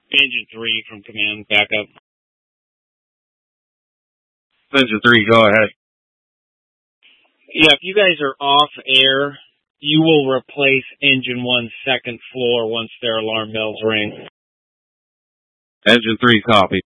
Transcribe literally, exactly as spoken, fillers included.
Engine three from command, backup. Engine three, go ahead. Yeah, if you guys are off air, you will replace engine one's second floor once their alarm bells ring. Engine three, copy.